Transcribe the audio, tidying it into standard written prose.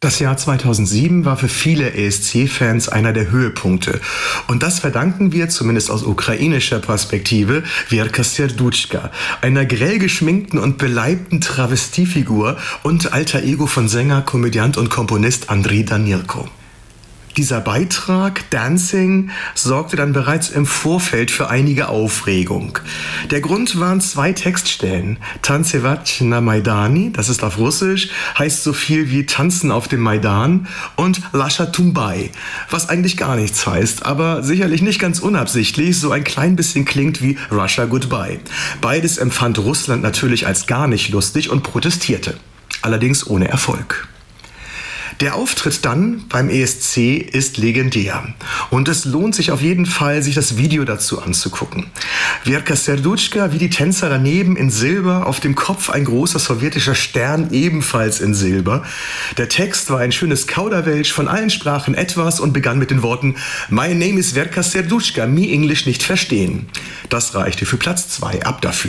Das Jahr 2007 war für viele ESC-Fans einer der Höhepunkte. Und das verdanken wir, zumindest aus ukrainischer Perspektive, Werka Serduchka, einer grell geschminkten und beleibten Travestiefigur und alter Ego von Sänger, Komödiant und Komponist Andriy Danilko. Dieser Beitrag, Dancing, sorgte dann bereits im Vorfeld für einige Aufregung. Der Grund waren 2 Textstellen. Tanzevat na Maidani, das ist auf Russisch, heißt so viel wie Tanzen auf dem Maidan, und Lascha Tumbai, was eigentlich gar nichts heißt, aber sicherlich nicht ganz unabsichtlich so ein klein bisschen klingt wie Russia Goodbye. Beides empfand Russland natürlich als gar nicht lustig und protestierte. Allerdings ohne Erfolg. Der Auftritt dann beim ESC ist legendär und es lohnt sich auf jeden Fall, sich das Video dazu anzugucken. Werka Serduchka wie die Tänzer daneben in Silber, auf dem Kopf ein großer sowjetischer Stern ebenfalls in Silber. Der Text war ein schönes Kauderwelsch, von allen Sprachen etwas und begann mit den Worten "My name is Werka Serduchka, me English nicht verstehen". Das reichte für Platz 2, ab dafür.